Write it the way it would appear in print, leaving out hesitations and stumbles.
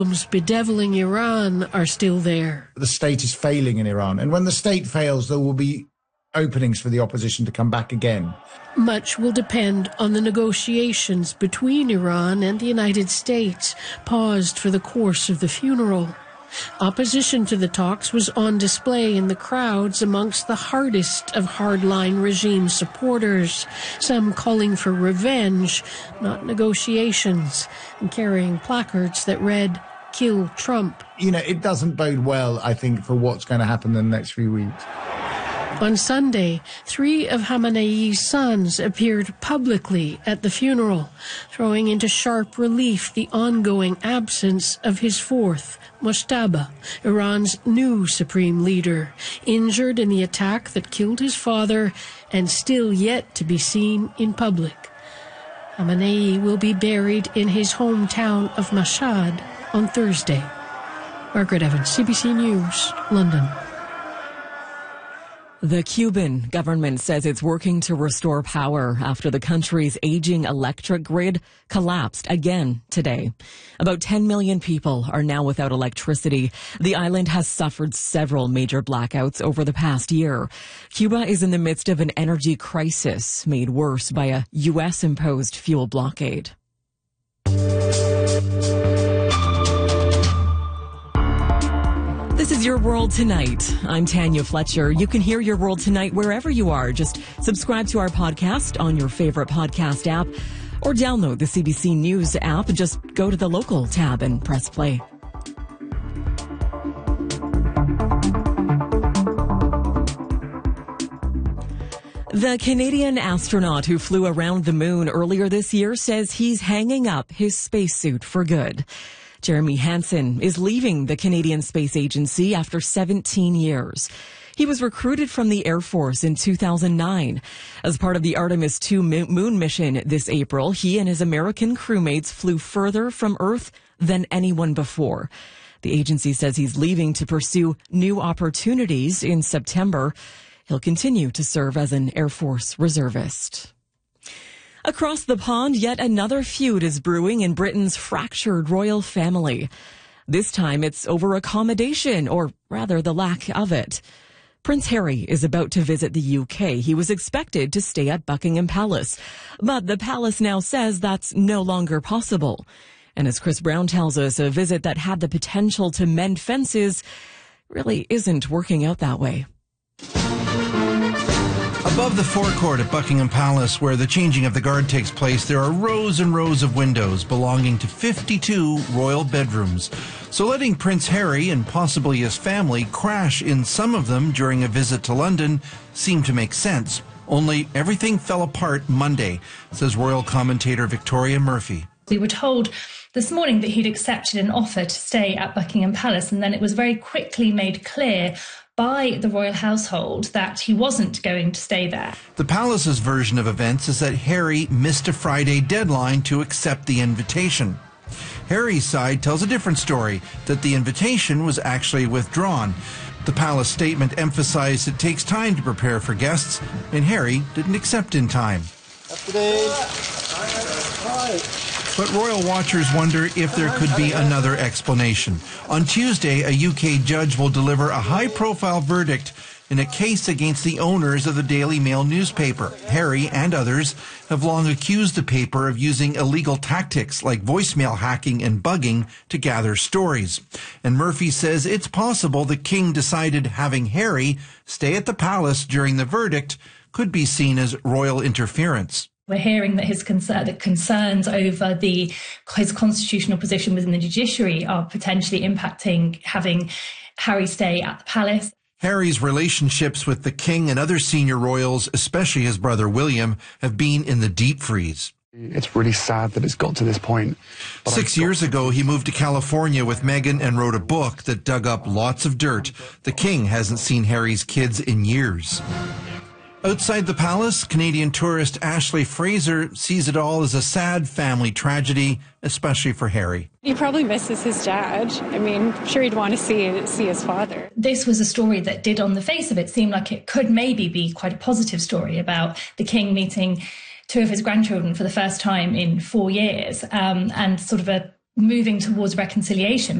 bedeviling Iran are still there. The state is failing in Iran, and when the state fails, there will be openings for the opposition to come back again. Much will depend on the negotiations between Iran and the United States, paused for the course of the funeral. Opposition to the talks was on display in the crowds amongst the hardest of hardline regime supporters, some calling for revenge, not negotiations, and carrying placards that read, "Kill Trump." It doesn't bode well, I think, for what's going to happen in the next few weeks. On Sunday, 3 of Khamenei's sons appeared publicly at the funeral, throwing into sharp relief the ongoing absence of his fourth, Mojtaba, Iran's new supreme leader, injured in the attack that killed his father and still yet to be seen in public. Khamenei will be buried in his hometown of Mashhad on Thursday. Margaret Evans, CBC News, London. The Cuban government says it's working to restore power after the country's aging electric grid collapsed again today. About 10 million people are now without electricity. The island has suffered several major blackouts over the past year. Cuba is in the midst of an energy crisis made worse by a U.S.-imposed fuel blockade. This is Your World Tonight. I'm Tanya Fletcher. You can hear Your World Tonight wherever you are. Just subscribe to our podcast on your favorite podcast app or download the CBC News app and just go to the local tab and press play. The Canadian astronaut who flew around the moon earlier this year says he's hanging up his spacesuit for good. Jeremy Hansen is leaving the Canadian Space Agency after 17 years. He was recruited from the Air Force in 2009. As part of the Artemis II moon mission this April, he and his American crewmates flew further from Earth than anyone before. The agency says he's leaving to pursue new opportunities in September. He'll continue to serve as an Air Force reservist. Across the pond, yet another feud is brewing in Britain's fractured royal family. This time it's over accommodation, or rather the lack of it. Prince Harry is about to visit the UK. He was expected to stay at Buckingham Palace, but the palace now says that's no longer possible. And as Chris Brown tells us, a visit that had the potential to mend fences really isn't working out that way. Above the forecourt at Buckingham Palace, where the changing of the guard takes place, there are rows and rows of windows belonging to 52 royal bedrooms. So letting Prince Harry and possibly his family crash in some of them during a visit to London seemed to make sense. Only everything fell apart Monday, says royal commentator Victoria Murphy. We were told this morning that he'd accepted an offer to stay at Buckingham Palace, and then it was very quickly made clear by the royal household that he wasn't going to stay there. The palace's version of events is that Harry missed a Friday deadline to accept the invitation. Harry's side tells a different story, that the invitation was actually withdrawn. The palace statement emphasized it takes time to prepare for guests, and Harry didn't accept in time. But royal watchers wonder if there could be another explanation. On Tuesday, a UK judge will deliver a high-profile verdict in a case against the owners of the Daily Mail newspaper. Harry and others have long accused the paper of using illegal tactics like voicemail hacking and bugging to gather stories. And Murphy says it's possible the king decided having Harry stay at the palace during the verdict could be seen as royal interference. We're hearing that his concerns over his constitutional position within the judiciary are potentially impacting having Harry stay at the palace. Harry's relationships with the king and other senior royals, especially his brother William, have been in the deep freeze. It's really sad that it's got to this point. 6 years ago, he moved to California with Meghan and wrote a book that dug up lots of dirt. The king hasn't seen Harry's kids in years. Outside the palace, Canadian tourist Ashley Fraser sees it all as a sad family tragedy, especially for Harry. He probably misses his dad. I mean, I'm sure he'd want to see his father. This was a story that did, on the face of it, seem like it could maybe be quite a positive story about the king meeting two of his grandchildren for the first time in 4 years, and sort of a moving towards reconciliation.